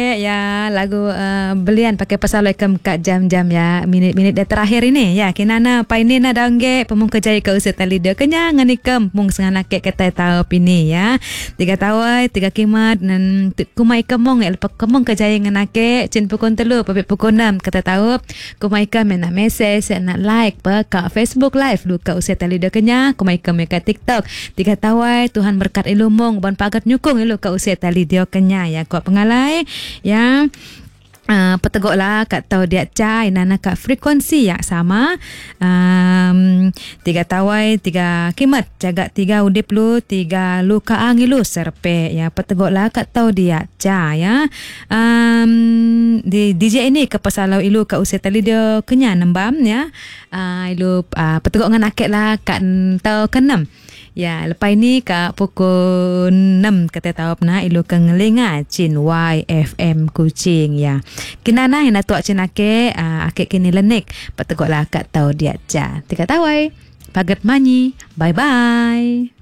Ya, lagu belian pakai pasal lekam kat jam-jam ya. Minit-minit dah terakhir ini ya. Kinana painin na dangge pemung kejai ke usia tali dia kenya nganikam mung sengan nakek kata tahu pini ya. 3 tawai 3 kimat dan kumai kemong lepak kemong kejai nganake cin pukul 3 pabik pukul 6 kata tahu kumai kam na message na like pa ka Facebook live lu ka usia tali dia kenya kumai kam ka TikTok 3 tawai Tuhan berkat ilumong ban pagat nyukung ilu ka usia tali dia kenya ya kuat pengalai ya. Petegoklah kat tahu dia cai nana kat frekuensi yang sama. 3 tawai 3 kimat jaga 3 udip lu 3 luka angilu serpe ya. Petegoklah kat tahu dia cai ya. Di DJ ini ke pasalau ilu kat usia tali dia kenya nembam ya. Ilu petegok ngan akek lah kat tahu ke-6. Ya, lepas ini kat pukul 6 kata tahu pernah ilu kengelinga cin YFM Kuching ya. Kinana yang nak tuak cin ake kini lenik petegoklah kat tahu dia ja. 3 tawai pagat manyi. Bye bye.